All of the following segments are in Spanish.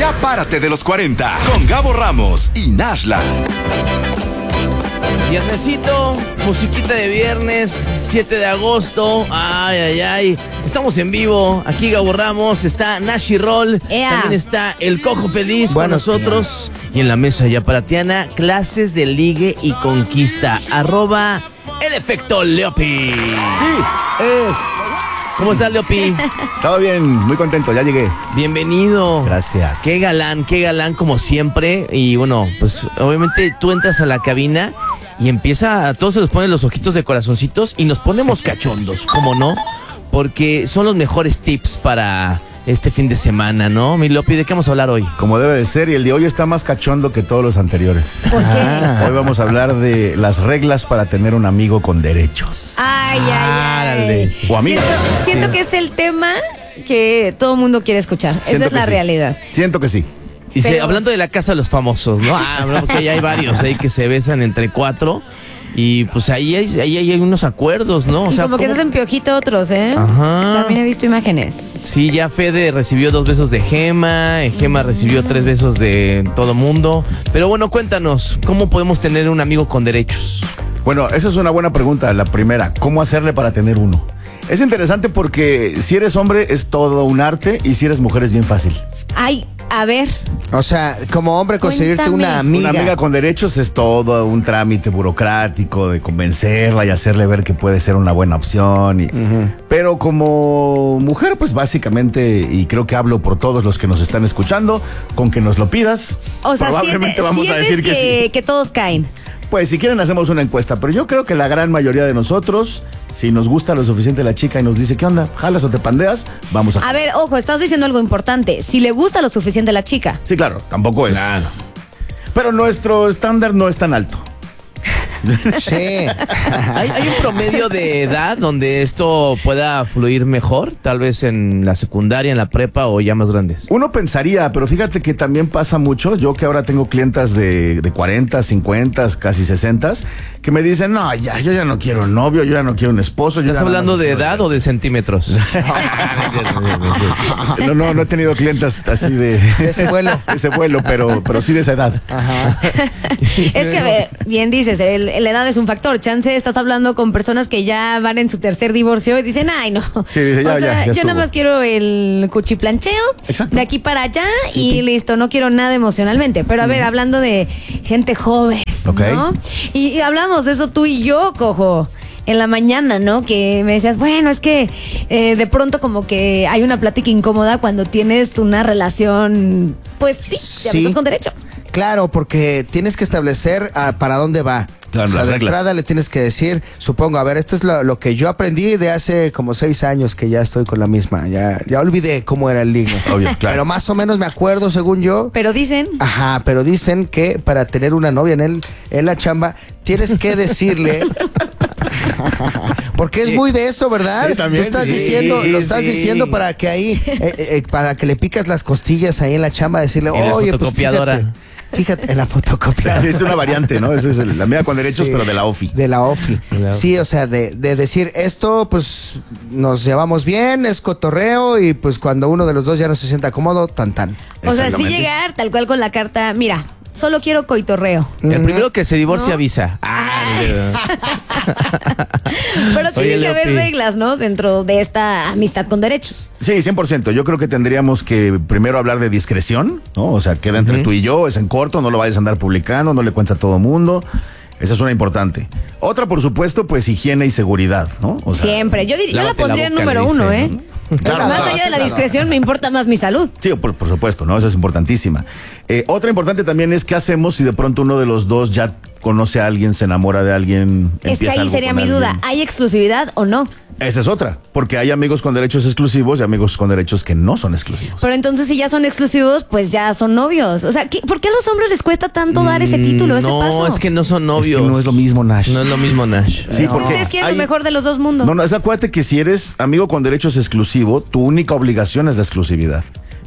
Ya párate de los 40 con Gabo Ramos y Nashla. Viernesito, musiquita de viernes, 7 de agosto. Ay, ay, ay. Estamos en vivo. Aquí Gabo Ramos, está Nashi Roll. También está el Cojo Feliz con nosotros. Y en la mesa ya para Tiana, clases de ligue y conquista. @ el efecto Leopi. Sí. ¿Cómo estás, Leopi? Todo bien, muy contento, ya llegué. Bienvenido. Gracias. Qué galán como siempre. Y bueno, pues obviamente tú entras a la cabina y empieza, a todos se nos ponen los ojitos de corazoncitos y nos ponemos cachondos, ¿cómo no? Porque son los mejores tips para este fin de semana, ¿no? Mi Leopi, ¿de qué vamos a hablar hoy? Como debe de ser, y el de hoy está más cachondo que todos los anteriores. ¿Por qué? Hoy vamos a hablar de las reglas para tener un amigo con derechos. Ay. O amiga. Siento que es el tema que todo el mundo quiere escuchar. Esa es la realidad. Siento que sí. Y Pero- hablando de la casa de los famosos, ¿no? Porque ya hay varios ahí que se besan entre 4. Y pues ahí hay unos acuerdos, ¿no? O Y sea, como que se hacen piojito otros, ¿eh? Ajá. También he visto imágenes. Sí, ya Fede recibió 2 besos de Gema, Gema recibió 3 besos de todo mundo. Pero bueno, cuéntanos, ¿cómo podemos tener un amigo con derechos? Bueno, esa es una buena pregunta. La primera, ¿cómo hacerle para tener uno? Es interesante porque si eres hombre es todo un arte y si eres mujer es bien fácil. Ay, a ver. O sea, como hombre conseguirte Cuéntame. una amiga. Una amiga con derechos es todo un trámite burocrático de convencerla y hacerle ver que puede ser una buena opción. Pero como mujer, pues básicamente, y creo que hablo por todos los que nos están escuchando, con que nos lo pidas, O sea, probablemente vamos a decir que sí. que todos caen. Pues si quieren hacemos una encuesta, pero yo creo que la gran mayoría de nosotros, si nos gusta lo suficiente la chica y nos dice, ¿qué onda? ¿Jalas o te pandeas? Vamos a... A ver, ojo, estás diciendo algo importante. Si le gusta lo suficiente a la chica. Sí, claro, tampoco es... Claro. Pero nuestro estándar no es tan alto. Sí. ¿Hay un promedio de edad donde esto pueda fluir mejor? Tal vez en la secundaria, en la prepa o ya más grandes. Uno pensaría, pero fíjate que también pasa mucho. Yo que ahora tengo clientas de 40, 50, casi 60, que me dicen, no, ya, yo ya no quiero un novio, yo ya no quiero un esposo. ¿Estás hablando de edad o de centímetros? No he tenido clientas así de ese vuelo. ese vuelo, pero sí de esa edad. Ajá. Es que, a ver, bien dices, la edad es un factor. Chance, estás hablando con personas que ya van en su tercer divorcio y dicen, ay, no. Sí, dice, ya, O sea, ya yo nada estuvo. más quiero el cuchiplancheo Exacto. de aquí para allá y listo, no quiero nada emocionalmente. Pero a ver, hablando de gente joven, Ok. ¿no? Y hablamos de eso tú y yo, Cojo. En la mañana, ¿no? Que me decías, bueno, es que de pronto como que hay una plática incómoda cuando tienes una relación, pues sí, de amigos con derecho. Claro, porque tienes que establecer para dónde va. Claro, o sea, las de reglas. entrada le tienes que decir, supongo, a ver, esto es lo que yo aprendí de hace como 6 años que ya estoy con la misma. Ya olvidé cómo era el ligue. Obvio, claro. Pero más o menos me acuerdo, según yo. Pero dicen, Ajá, pero dicen que para tener una novia en la chamba, tienes que decirle... Porque es muy de eso, ¿verdad? Sí, también, Tú estás sí, diciendo, sí, lo estás sí. diciendo para que ahí, para que le picas las costillas ahí en la chamba, decirle, En la oye, pues fotocopiadora. fíjate, en la fotocopiadora. Es una variante, ¿no? Esa es la amiga con derechos, Sí, pero de la OFI. De la OFI. Claro. Sí, o sea, de decir esto, pues nos llevamos bien, es cotorreo y pues cuando uno de los dos ya no se sienta cómodo, tan. o sea, sí Exactamente. llegar tal cual con la carta, mira, solo quiero coitorreo. El primero que se divorcia ¿No? avisa. Pero tiene Oye, que haber Leopi. reglas, ¿no? Dentro de esta amistad con derechos. Sí, 100%. Yo creo que tendríamos que primero hablar de discreción, ¿no? O sea, queda entre tú y yo, es en corto, no lo vayas a andar publicando, no le cuentes a todo mundo. Esa es una importante. Otra, por supuesto, pues higiene y seguridad, ¿no? O sea, Siempre. Yo la lávate la pondría en boca, número Luis, 1, ¿eh? ¿eh? Claro, Más no, allá sí, de la claro. discreción, me importa más mi salud. Sí, por supuesto, ¿no? Esa es importantísima. Otra importante también es qué hacemos si de pronto uno de los dos ya conoce a alguien, se enamora de alguien. Es que empieza ahí algo sería con mi duda. alguien. ¿Hay exclusividad o no? Esa es otra, porque hay amigos con derechos exclusivos y amigos con derechos que no son exclusivos. Pero entonces si ya son exclusivos, pues ya son novios. O sea, ¿por qué a los hombres les cuesta tanto dar ese título, ese paso? No, es que no son Es novios. que no es lo mismo, Nash. No es lo mismo, Nash. Sí, porque Ustedes quieren hay- lo mejor de los dos mundos. No, es acuérdate que si eres amigo con derechos exclusivo, tu única obligación es la exclusividad.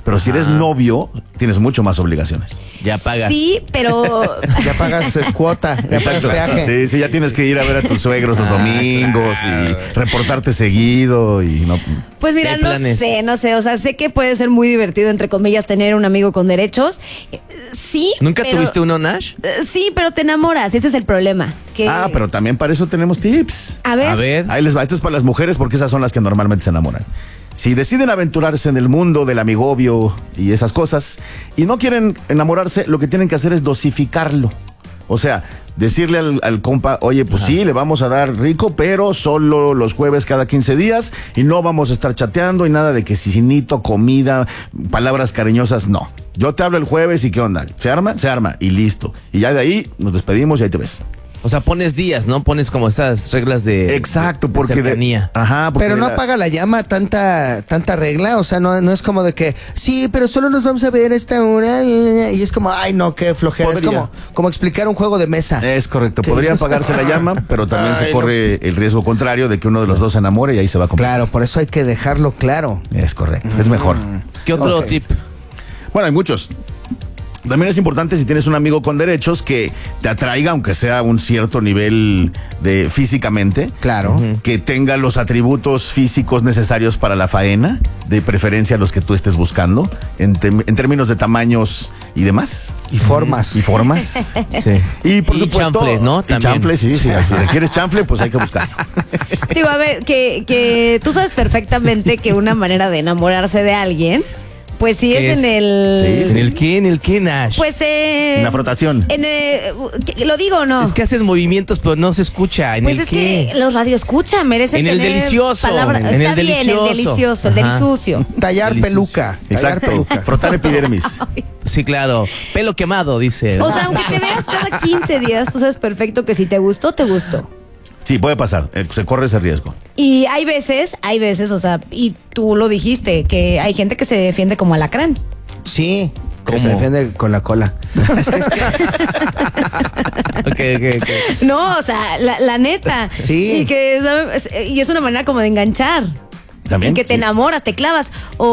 Pero si eres novio, tienes mucho más obligaciones. Ya pagas. Sí, pero Ya pagas cuota, ya pagas peaje. Sí, ya tienes que ir a ver a tus suegros los domingos y reportarte seguido y no. pues mira, ¿Qué no planes? sé, o sea, sé que puede ser muy divertido, entre comillas, tener un amigo con derechos. Sí. ¿Nunca pero- tuviste uno, Nash? Sí, pero te enamoras, ese es el problema. Que, Pero también para eso tenemos tips. A ver. A ver. Ahí les va. Esto es para las mujeres porque esas son las que normalmente se enamoran. Si deciden aventurarse en el mundo del amigobio y esas cosas y no quieren enamorarse, lo que tienen que hacer es dosificarlo. O sea, decirle al compa, oye, pues sí, le vamos a dar rico, pero solo los jueves cada 15 días y no vamos a estar chateando y nada de que cicinito, comida, palabras cariñosas, no. Yo te hablo el jueves y ¿qué onda? ¿Se arma? Se arma y listo. Y ya de ahí nos despedimos y ahí te ves. O sea, pones días, ¿no? Pones como estas reglas de Exacto, de porque cercanía. porque Pero no apaga la llama tanta regla, o sea, no es como de que, sí, pero solo nos vamos a ver esta hora, y es como, ay no, qué flojera, Podría. es como explicar un juego de mesa. Es correcto, ¿Qué podría dices? apagarse la llama, pero también se Ay, corre el riesgo contrario de que uno de los dos se enamore y ahí se va a complicar. Claro, por eso hay que dejarlo claro. Es correcto, es mejor. ¿Qué otro Ok. tip? Bueno, hay muchos. También es importante si tienes un amigo con derechos que te atraiga, aunque sea un cierto nivel de físicamente. Claro. Que tenga los atributos físicos necesarios para la faena, de preferencia los que tú estés buscando, en términos de tamaños y demás. Y formas. Y formas. Sí. Y por Y supuesto. chanfle, ¿no? Y También. chanfle, sí. Si requieres chanfle, pues hay que buscarlo. Digo, a ver, que tú sabes perfectamente que una manera de enamorarse de alguien, pues sí ¿Qué es es? en el... Sí, ¿En el qué? ¿En el qué, Nash? Pues En la frotación. ¿lo digo o no? Es que haces movimientos, pero no se escucha. ¿En Pues el es qué? que los radioescucha merecen En el tener delicioso, palabras. en el Está bien, delicioso. el delicioso, el Ajá. delisucio. Tallar Delicioso. peluca. Tallar Exacto. peluca. Frotar epidermis. Sí, claro. Pelo quemado, dice. O sea, aunque te veas cada 15 días, tú sabes perfecto que si te gustó, te gustó. Sí, puede pasar. Se corre ese riesgo. Y hay veces, o sea, y tú lo dijiste, que hay gente que se defiende como alacrán. Sí, que ¿Cómo? se defiende con la cola. Ok. No, o sea, la neta. Sí. Y que ¿sabes? Y es una manera como de enganchar. También. Y que te sí. enamoras, te clavas.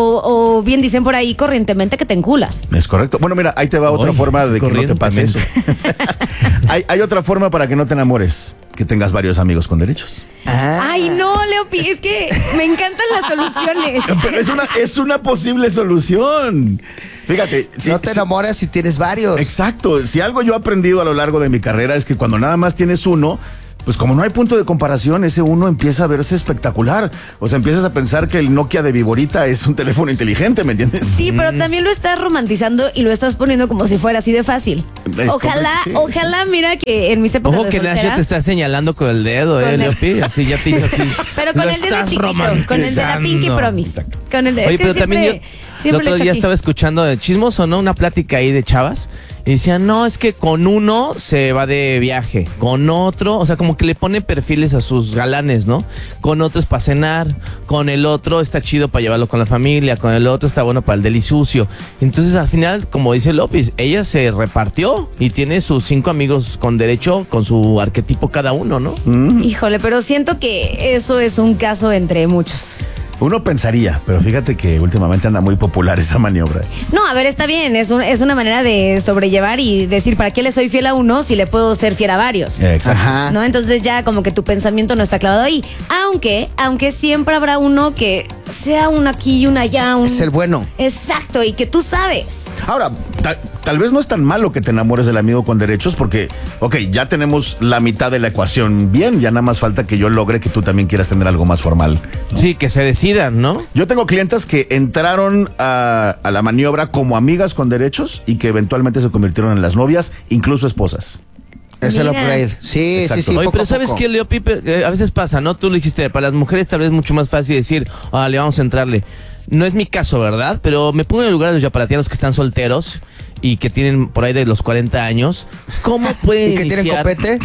O bien dicen por ahí corrientemente que te enculas. Es correcto. Bueno, mira, ahí te va otra Oye, forma de que no te pase eso. corrientemente. hay otra forma para que no te enamores, que tengas varios amigos con derechos. Ay, no, Leopi, es que me encantan las soluciones. Pero es una posible solución. Fíjate. No te enamoras si tienes varios. Exacto. Si algo yo he aprendido a lo largo de mi carrera es que cuando nada más tienes uno, pues como no hay punto de comparación, ese uno empieza a verse espectacular. O sea, empiezas a pensar que el Nokia de Viborita es un teléfono inteligente, ¿me entiendes? Sí, pero también lo estás romantizando y lo estás poniendo como si fuera así de fácil. Es Ojalá, correcto, sí, ojalá, mira que en mis épocas Ojo de que Nash ya soltera, te está señalando con el dedo, Con el- Leopi. Así ya te hizo así. pero con Lo el dedo estás chiquito, con el de la Pinky romantizando. Promise. Con el de, Oye, es que pero siempre, también yo siempre el lo he otro hecho día aquí. estaba escuchando de chismoso, ¿no? Una plática ahí de chavas y decían, no, es que con uno se va de viaje, con otro, o sea, como que le pone perfiles a sus galanes, ¿no? Con otro es para cenar, con el otro está chido para llevarlo con la familia, con el otro está bueno para el delisucio. Entonces, al final, como dice López, ella se repartió y tiene sus 5 amigos con derecho, con su arquetipo cada uno, ¿no? Híjole, pero siento que eso es un caso entre muchos. Uno pensaría, pero fíjate que últimamente anda muy popular esa maniobra. No, a ver, está bien, es una manera de sobrellevar y decir, ¿para qué le soy fiel a uno si le puedo ser fiel a varios? Exacto. Ajá. ¿No? Entonces ya como que tu pensamiento no está clavado ahí. Aunque siempre habrá uno que sea un aquí y un allá. Es el bueno. Exacto, y que tú sabes. Ahora, tal vez no es tan malo que te enamores del amigo con derechos porque, ok, ya tenemos la mitad de la ecuación bien, ya nada más falta que yo logre que tú también quieras tener algo más formal. Sí, que se decidan, ¿no? Yo tengo clientas que entraron a la maniobra como amigas con derechos y que eventualmente se convirtieron en las novias, incluso esposas. Es el Mira. upgrade. Sí, Exacto. sí, sí. Oye, poco pero a ¿sabes poco. qué, Leo Pipe? A veces pasa, ¿no? Tú lo dijiste, para las mujeres tal vez es mucho más fácil decir, le vamos a entrarle. No es mi caso, ¿verdad? Pero me pongo en el lugar de los yaparatianos que están solteros y que tienen por ahí de los 40 años. ¿Cómo pueden ¿Y que tienen iniciar? copete?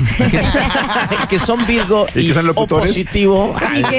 que son Virgo ¿Y que son O locutores? positivo.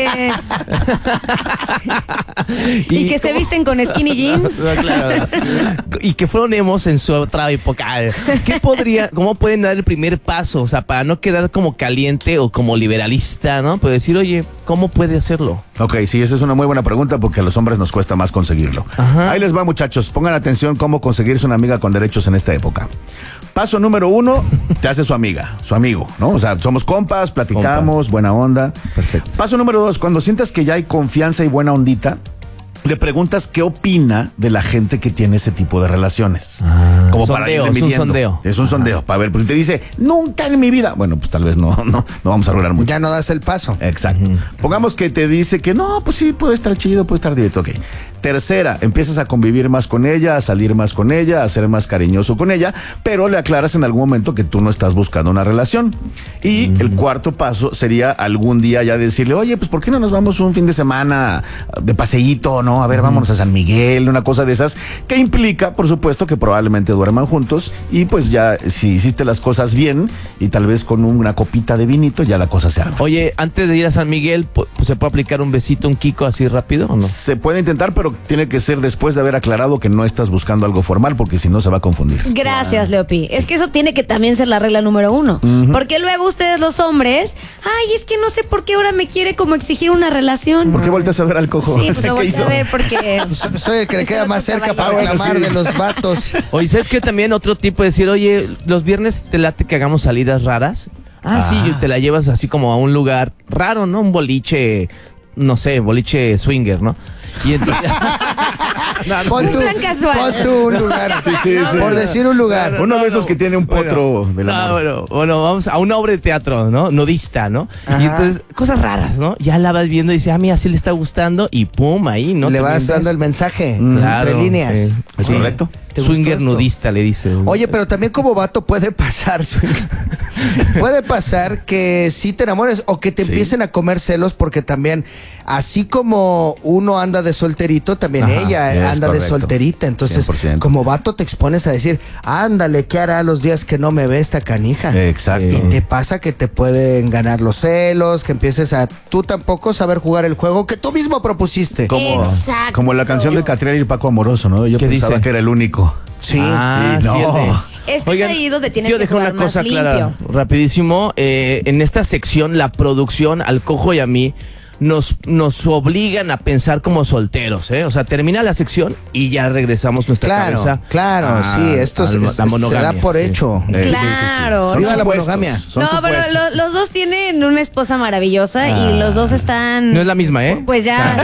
Y que se visten con skinny jeans. No, claro. Y que fueron emos en su otra época. ¿Cómo pueden dar el primer paso? O sea, para no quedar como caliente o como liberalista, ¿no? Pero decir, oye, ¿cómo puede hacerlo? Ok, sí, esa es una muy buena pregunta porque a los hombres nos nos cuesta más conseguirlo. Ajá. Ahí les va, muchachos, pongan atención cómo conseguirse una amiga con derechos en esta época. Paso número 1, te hace su amiga, su amigo, ¿no? O sea, somos compas, platicamos, buena onda. Perfecto. Paso número 2, cuando sientas que ya hay confianza y buena ondita, le preguntas qué opina de la gente que tiene ese tipo de relaciones. Como sondeo, para irle es un midiendo. sondeo. Es un sondeo, para ver, porque te dice, nunca en mi vida. Bueno, pues tal vez no vamos a lograr mucho. Ya no das el paso. Exacto. Pongamos que te dice que no, pues sí, puede estar chido, puede estar directo, ok. Tercera, empiezas a convivir más con ella, a salir más con ella, a ser más cariñoso con ella, pero le aclaras en algún momento que tú no estás buscando una relación. Y el cuarto paso sería algún día ya decirle, oye, pues ¿por qué no nos vamos un fin de semana de paseíto, no? A ver, vámonos a San Miguel, una cosa de esas, que implica, por supuesto, que probablemente duerman juntos y pues ya si hiciste las cosas bien y tal vez con una copita de vinito ya la cosa se arma. Oye, antes de ir a San Miguel, ¿se puede aplicar un besito, un Kiko así rápido o no? Se puede intentar, pero tiene que ser después de haber aclarado que no estás buscando algo formal, porque si no se va a confundir. Gracias, Leopi. Es que eso tiene que también ser la regla número 1. Porque luego ustedes los hombres, ay, es que no sé por qué ahora me quiere como exigir una relación. ¿Por qué volteas a ver al cojo? Sí, pues lo ¿Qué volteé hizo? a ver porque... Soy el que le Ese queda otro más cerca para caballero. reclamar de los vatos. Oye, ¿sabes qué? También otro tipo de decir, oye, los viernes te late que hagamos salidas raras. Sí, te la llevas así como a un lugar raro, ¿no? Un boliche, no sé, boliche swinger, ¿no? Y entonces... Pon Un tú, plan casual. pon tú un lugar. Sí, sí, sí. Por decir un lugar. Uno de esos que tiene un potro de la bueno, vamos a una obra de teatro, ¿no? Nudista, ¿no? Ajá. Y entonces, cosas raras, ¿no? Ya la vas viendo y dices, mira, sí le está gustando y pum, ahí, ¿no? Le Te vas mientas. dando el mensaje Claro, entre líneas. sí. ¿Es Sí. correcto? ¿Te gustó Swinger esto? nudista, le dices. Oye, pero también como vato puede pasar, puede pasar que sí te enamores o que te Sí. empiecen a comer celos porque también, así como uno anda de solterito, también Ajá, ella es anda de correcto. solterita. Entonces, 100%. como vato te expones a decir, ándale, ¿qué hará los días que no me ve esta canija? Exacto. Y te pasa que te pueden ganar los celos, que empieces a tú tampoco saber jugar el juego que tú mismo propusiste. Exacto. Como la canción de Catriel y Paco Amoroso, ¿no? Yo ¿Qué pensaba dice? que era el único. Sí. Ah, Sí, no. sí, Es que es ahí donde tienes quiero que dejar jugar una cosa más clara, limpio. rapidísimo. En esta sección, la producción, al cojo y a mí, nos obligan a pensar como solteros, ¿eh? O sea, termina la sección y ya regresamos nuestra cabeza. Claro, sí, esto la monogamia. se da por hecho. Claro. Son Viva la supuestos, monogamia. son No, pero supuestos. los dos tienen una esposa maravillosa y los dos están... No es la misma, ¿eh? Pues ya...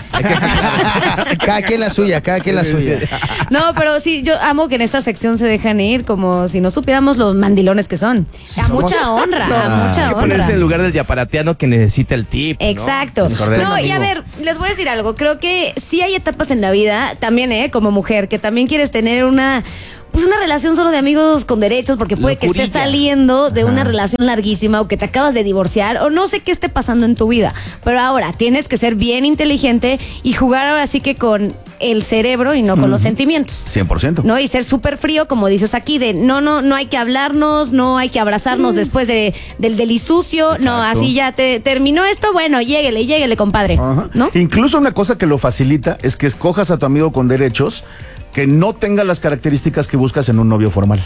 Cada quien la suya, cada quien la suya. No, pero sí, yo amo que en esta sección se dejan ir como si no supiéramos los mandilones que son. A Somos- mucha honra, a Hay mucha que ponerse honra. en el lugar del yaparateano que necesita el tip, ¿no? Exacto. Es correcto. No, y a Amigo. ver, les voy a decir algo. Creo que sí hay etapas en la vida, también, como mujer, que también quieres tener una relación solo de amigos con derechos, porque puede que estés Locurilla. saliendo de una relación larguísima o que te acabas de divorciar o no sé qué esté pasando en tu vida. Pero ahora tienes que ser bien inteligente y jugar ahora sí que con el cerebro y no con los sentimientos. 100%. ¿No? Y ser súper frío, como dices aquí, de no hay que hablarnos, no hay que abrazarnos después del delisucio. No, Exacto. así ya te terminó esto, bueno, lléguele, compadre. Ajá. ¿No? Incluso una cosa que lo facilita es que escojas a tu amigo con derechos que no tenga las características que buscas en un novio formal.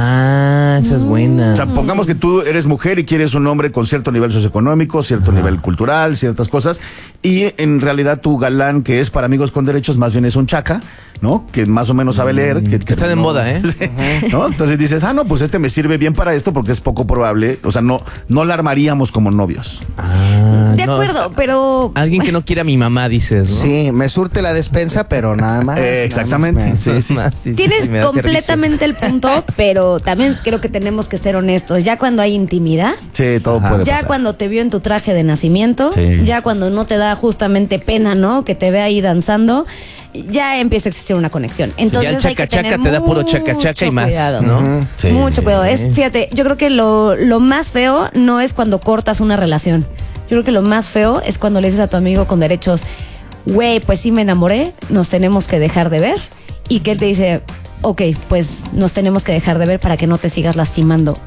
Esa es buena. O sea, pongamos que tú eres mujer y quieres un hombre con cierto nivel socioeconómico, cierto nivel cultural, ciertas cosas, y en realidad tu galán, que es para amigos con derechos, más bien es un chaca, ¿no? Que más o menos sabe leer. Que está de moda, ¿eh? Sí, ¿no? Entonces dices, no, pues este me sirve bien para esto porque es poco probable, o sea, no la armaríamos como novios. De acuerdo, pero... Alguien que no quiera a mi mamá, dices, ¿no? Sí, me surte la despensa, pero nada más. Exactamente. nada más Sí, sí. Sí, Tienes me da completamente el punto, pero también creo que tenemos que ser honestos. Ya cuando hay intimidad, Sí, todo Ajá. puede ya pasar. cuando te vio en tu traje de nacimiento, Sí. ya cuando no te da justamente pena, ¿no? Que te vea ahí danzando, ya empieza a existir una conexión. Entonces ya el hay que chaca-chaca tener te da puro chaca-chaca y mucho más, cuidado. ¿no? Sí, Mucho sí, cuidado. sí. Fíjate, yo creo que lo más feo no es cuando cortas una relación. Yo creo que lo más feo es cuando le dices a tu amigo con derechos, güey, pues sí me enamoré, nos tenemos que dejar de ver. Y que él te dice, ok, pues nos tenemos que dejar de ver para que no te sigas lastimando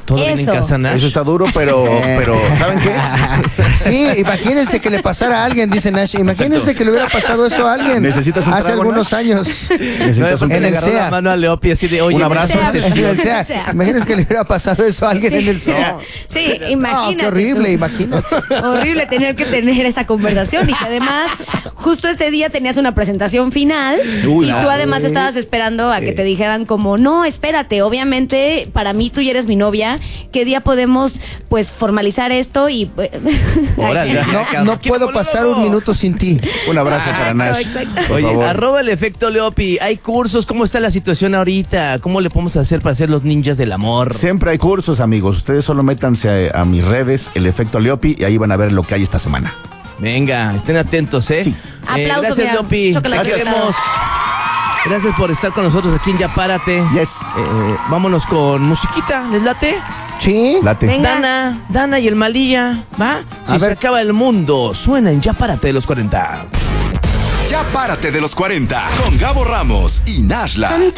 ¿Todo bien en casa, Nash? Eso está duro, pero ¿saben qué? Sí, imagínense que le pasara a alguien, dice Nash. Imagínense Exacto. que le hubiera pasado eso a alguien. ¿Necesitas un hace trago, algunos Nash? años. Necesitas un en el agarró la SEA. mano a Leopi así de, oye, Un abrazo. En el SEA. Imagínense que le hubiera pasado eso a alguien en el SEA. Sí, No, imagínate. qué horrible, tú. imagínate. Horrible tener que tener esa conversación y que además justo este día tenías una presentación final Uy, y tú además estabas esperando a que te dijeran como, no, espérate, obviamente para mí tú ya eres mi novia, ¿qué día podemos pues formalizar esto? Y Órale. No puedo pasar un minuto sin ti. Un abrazo para Nash. exacto. Por Oye, favor. arroba el efecto Leopi. Hay cursos. ¿Cómo está la situación ahorita? ¿Cómo le podemos hacer para ser los ninjas del amor? Siempre hay cursos, amigos. Ustedes solo métanse a mis redes, el efecto Leopi, y ahí van a ver lo que hay esta semana. Venga, estén atentos, ¿eh? Sí. Aplauso, gracias, mira, Leopi. chocolate. Te queremos. Gracias por estar con nosotros aquí en Ya Párate. Yes. Vámonos con musiquita. ¿Les late? Sí. Late. Venga. Dana y el Malilla, ¿va? Si A se ver. acaba el mundo, suena en Ya Párate de los 40. Ya Párate de los 40 con Gabo Ramos y Nashla.